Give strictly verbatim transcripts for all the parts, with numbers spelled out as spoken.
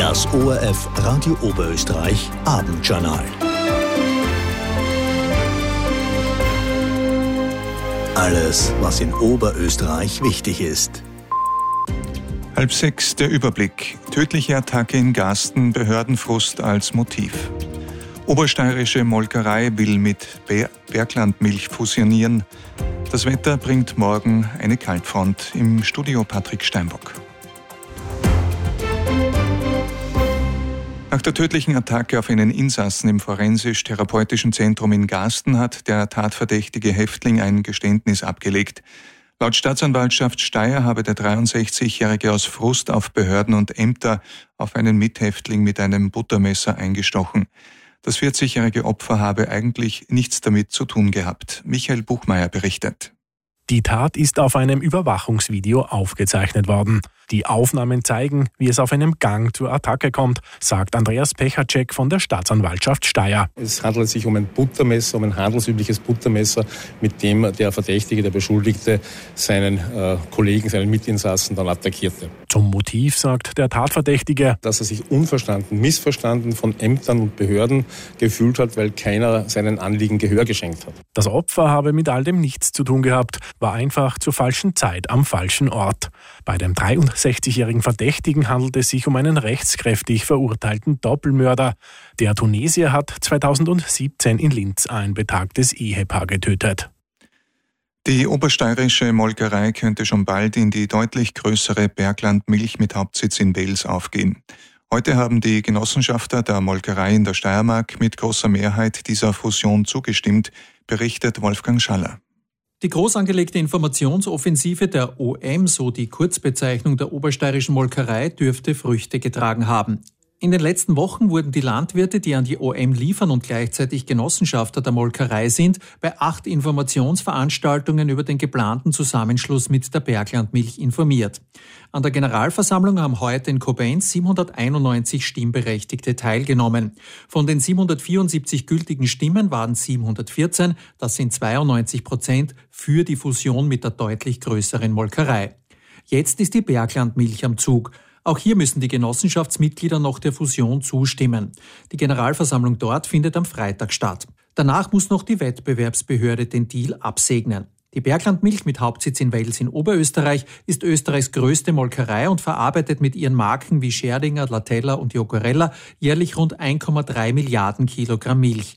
Das O R F Radio Oberösterreich Abendjournal. Alles, was in Oberösterreich wichtig ist. Halb sechs der Überblick. Tödliche Attacke in Gasten, Behördenfrust als Motiv. Obersteirische Molkerei will mit Ber- Berglandmilch fusionieren. Das Wetter bringt morgen eine Kaltfront. Im Studio Patrick Steinbock. Nach der tödlichen Attacke auf einen Insassen im forensisch-therapeutischen Zentrum in Gasten hat der tatverdächtige Häftling ein Geständnis abgelegt. Laut Staatsanwaltschaft Steyr habe der dreiundsechzigjährige aus Frust auf Behörden und Ämter auf einen Mithäftling mit einem Buttermesser eingestochen. Das vierzigjährige Opfer habe eigentlich nichts damit zu tun gehabt. Michael Buchmeier berichtet. Die Tat ist auf einem Überwachungsvideo aufgezeichnet worden. Die Aufnahmen zeigen, wie es auf einem Gang zur Attacke kommt, sagt Andreas Pechacek von der Staatsanwaltschaft Steyr. Es handelt sich um ein Buttermesser, um ein handelsübliches Buttermesser, mit dem der Verdächtige, der Beschuldigte, seinen äh, Kollegen, seinen Mitinsassen dann attackierte. Zum Motiv sagt der Tatverdächtige, dass er sich unverstanden, missverstanden von Ämtern und Behörden gefühlt hat, weil keiner seinen Anliegen Gehör geschenkt hat. Das Opfer habe mit all dem nichts zu tun gehabt, war einfach zur falschen Zeit am falschen Ort. Bei dem dreiundsechzigjährigen Verdächtigen handelt es sich um einen rechtskräftig verurteilten Doppelmörder. Der Tunesier hat zweitausendsiebzehn in Linz ein betagtes Ehepaar getötet. Die obersteirische Molkerei könnte schon bald in die deutlich größere Berglandmilch mit Hauptsitz in Wels aufgehen. Heute haben die Genossenschafter der Molkerei in der Steiermark mit großer Mehrheit dieser Fusion zugestimmt, berichtet Wolfgang Schaller. Die groß angelegte Informationsoffensive der O M, so die Kurzbezeichnung der obersteirischen Molkerei, dürfte Früchte getragen haben. In den letzten Wochen wurden die Landwirte, die an die O M liefern und gleichzeitig Genossenschafter der Molkerei sind, bei acht Informationsveranstaltungen über den geplanten Zusammenschluss mit der Berglandmilch informiert. An der Generalversammlung haben heute in Koblenz siebenhunderteinundneunzig Stimmberechtigte teilgenommen. Von den siebenhundertvierundsiebzig gültigen Stimmen waren siebenhundertvierzehn, das sind zweiundneunzig Prozent, für die Fusion mit der deutlich größeren Molkerei. Jetzt ist die Berglandmilch am Zug. Auch hier müssen die Genossenschaftsmitglieder noch der Fusion zustimmen. Die Generalversammlung dort findet am Freitag statt. Danach muss noch die Wettbewerbsbehörde den Deal absegnen. Die Berglandmilch mit Hauptsitz in Wels in Oberösterreich ist Österreichs größte Molkerei und verarbeitet mit ihren Marken wie Scherdinger, Latella und Jocorella jährlich rund eins Komma drei Milliarden Kilogramm Milch.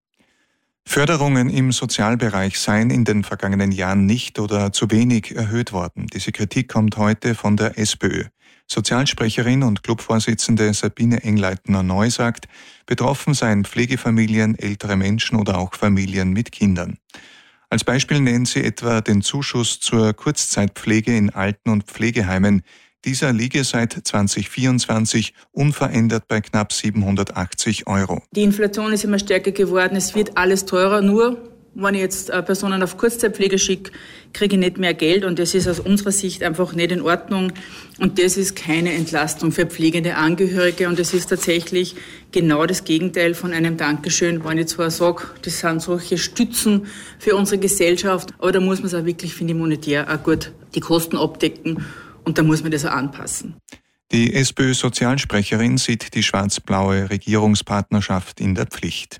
Förderungen im Sozialbereich seien in den vergangenen Jahren nicht oder zu wenig erhöht worden. Diese Kritik kommt heute von der SPÖ. Sozialsprecherin und Clubvorsitzende Sabine Engleitner-Neu sagt, betroffen seien Pflegefamilien, ältere Menschen oder auch Familien mit Kindern. Als Beispiel nennt sie etwa den Zuschuss zur Kurzzeitpflege in Alten- und Pflegeheimen. Dieser liege seit zweitausendvierundzwanzig unverändert bei knapp siebenhundertachtzig Euro. Die Inflation ist immer stärker geworden, es wird alles teurer, nur wenn ich jetzt Personen auf Kurzzeitpflege schicke, kriege ich nicht mehr Geld und das ist aus unserer Sicht einfach nicht in Ordnung und das ist keine Entlastung für pflegende Angehörige und das ist tatsächlich genau das Gegenteil von einem Dankeschön, wenn ich zwar sage, das sind solche Stützen für unsere Gesellschaft, aber da muss man es auch wirklich, finde ich, monetär auch gut die Kosten abdecken und da muss man das auch anpassen. Die SPÖ-Sozialsprecherin sieht die schwarz-blaue Regierungspartnerschaft in der Pflicht.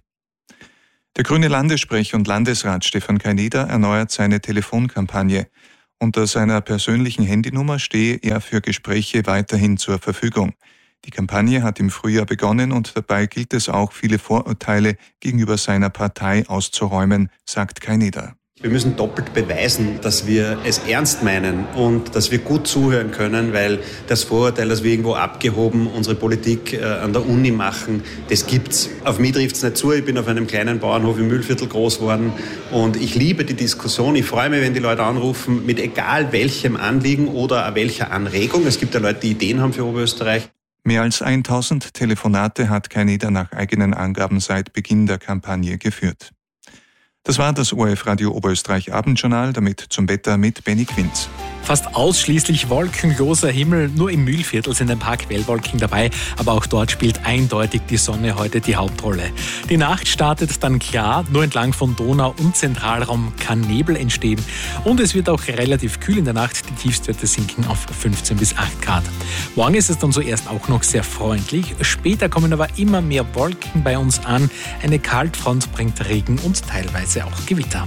Der grüne Landessprech und Landesrat Stefan Kaineder erneuert seine Telefonkampagne. Unter seiner persönlichen Handynummer stehe er für Gespräche weiterhin zur Verfügung. Die Kampagne hat im Frühjahr begonnen und dabei gilt es auch, viele Vorurteile gegenüber seiner Partei auszuräumen, sagt Kaineder. Wir müssen doppelt beweisen, dass wir es ernst meinen und dass wir gut zuhören können, weil das Vorurteil, dass wir irgendwo abgehoben unsere Politik äh, an der Uni machen, das gibt's. Auf mich trifft's nicht zu. Ich bin auf einem kleinen Bauernhof im Mühlviertel groß geworden und ich liebe die Diskussion. Ich freue mich, wenn die Leute anrufen mit egal welchem Anliegen oder welcher Anregung. Es gibt ja Leute, die Ideen haben für Oberösterreich. Mehr als tausend Telefonate hat Kaineder nach eigenen Angaben seit Beginn der Kampagne geführt. Das war das O R F-Radio Oberösterreich Abendjournal, damit zum Wetter mit Benny Quinz. Fast ausschließlich wolkenloser Himmel, nur im Mühlviertel sind ein paar Quellwolken dabei, aber auch dort spielt eindeutig die Sonne heute die Hauptrolle. Die Nacht startet dann klar, nur entlang von Donau und Zentralraum kann Nebel entstehen und es wird auch relativ kühl in der Nacht, die Tiefstwerte sinken auf fünfzehn bis acht Grad. Morgen ist es dann zuerst auch noch sehr freundlich, später kommen aber immer mehr Wolken bei uns an, eine Kaltfront bringt Regen und teilweise auch Gewitter.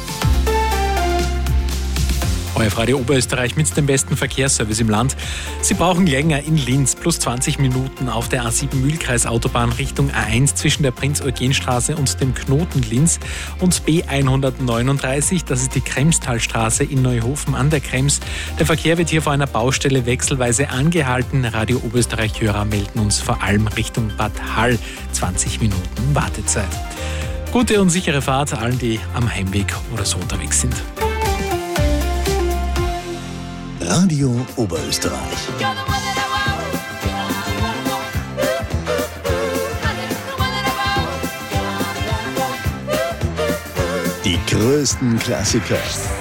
O R F-Radio Oberösterreich mit dem besten Verkehrsservice im Land. Sie brauchen länger in Linz, plus zwanzig Minuten auf der A sieben Mühlkreisautobahn Richtung A eins zwischen der Prinz-Eugen-Straße und dem Knoten Linz und B hundertneununddreißig, das ist die Kremstalstraße in Neuhofen an der Krems. Der Verkehr wird hier vor einer Baustelle wechselweise angehalten. Radio Oberösterreich-Hörer melden uns vor allem Richtung Bad Hall. zwanzig Minuten Wartezeit. Gute und sichere Fahrt allen, die am Heimweg oder so unterwegs sind. Radio Oberösterreich. Die größten Klassiker